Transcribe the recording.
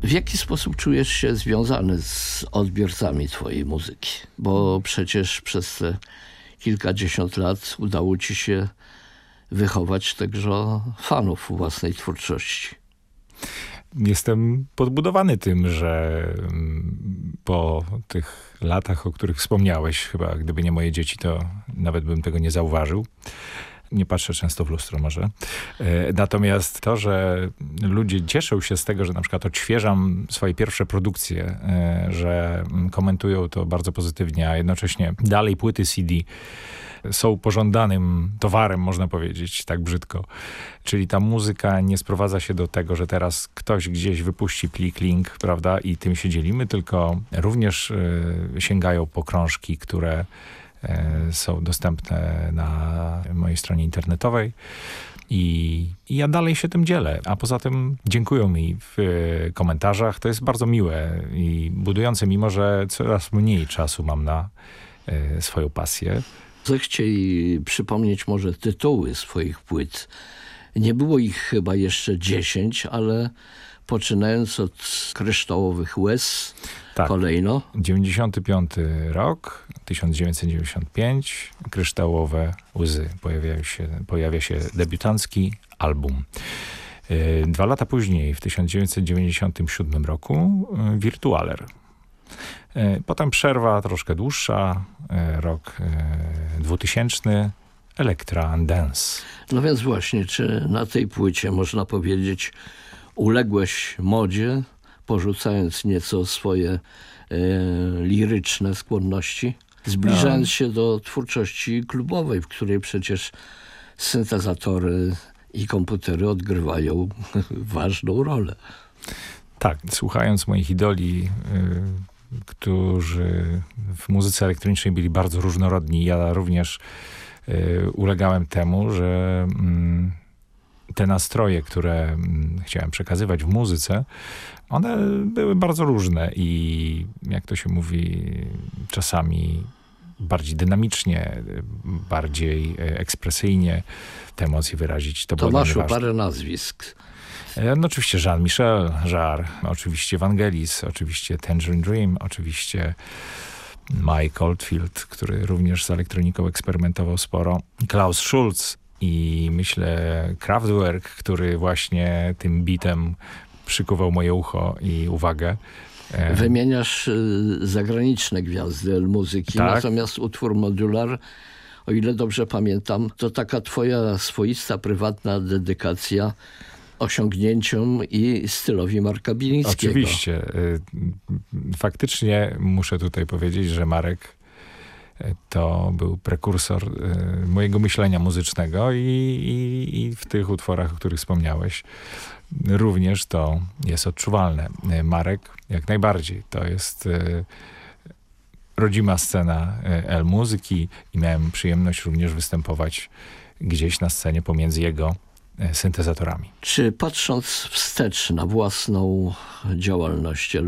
W jaki sposób czujesz się związany z odbiorcami twojej muzyki? Bo przecież przez te kilkadziesiąt lat udało ci się wychować także fanów własnej twórczości. Jestem podbudowany tym, że po tych latach, o których wspomniałeś, chyba gdyby nie moje dzieci, to nawet bym tego nie zauważył. Nie patrzę często w lustro może. Natomiast to, że ludzie cieszą się z tego, że na przykład odświeżam swoje pierwsze produkcje, że komentują to bardzo pozytywnie, a jednocześnie dalej płyty CD są pożądanym towarem, można powiedzieć, tak brzydko. Czyli ta muzyka nie sprowadza się do tego, że teraz ktoś gdzieś wypuści plik, link, prawda, i tym się dzielimy, tylko również sięgają po krążki, które są dostępne na mojej stronie internetowej i ja dalej się tym dzielę. A poza tym dziękują mi w komentarzach. To jest bardzo miłe i budujące, mimo że coraz mniej czasu mam na swoją pasję. Zechciej przypomnieć może tytuły swoich płyt. Nie było ich chyba jeszcze 10, ale poczynając od Kryształowych Łez, tak. Kolejno. 95 rok, 1995, Kryształowe Łzy. Pojawia się debiutancki album. 2 lata później, w 1997 roku, Virtualer. Potem przerwa troszkę dłuższa, rok 2000, Elektra and Dance. No więc właśnie, czy na tej płycie można powiedzieć, uległeś modzie, porzucając nieco swoje liryczne skłonności, zbliżając się do twórczości klubowej, w której przecież syntezatory i komputery odgrywają ważną rolę. Tak, słuchając moich idoli, którzy w muzyce elektronicznej byli bardzo różnorodni, ja również ulegałem temu, że te nastroje, które chciałem przekazywać w muzyce, one były bardzo różne i jak to się mówi, czasami bardziej dynamicznie, bardziej ekspresyjnie te emocje wyrazić. To Tomaszu, parę nazwisk. No oczywiście Jean-Michel Jarre, oczywiście Vangelis, oczywiście Tangerine Dream, oczywiście Mike Oldfield, który również z elektroniką eksperymentował sporo, Klaus Schulze i myślę Kraftwerk, który właśnie tym bitem przykuwał moje ucho i uwagę. Wymieniasz zagraniczne gwiazdy muzyki, tak. Natomiast utwór Modular, o ile dobrze pamiętam, to taka twoja swoista, prywatna dedykacja osiągnięciom i stylowi Marka Bilińskiego. Oczywiście. Faktycznie muszę tutaj powiedzieć, że Marek to był prekursor mojego myślenia muzycznego i w tych utworach, o których wspomniałeś, również to jest odczuwalne. Marek jak najbardziej. To jest rodzima scena L-muzyki i miałem przyjemność również występować gdzieś na scenie pomiędzy jego syntezatorami. Czy patrząc wstecz na własną działalność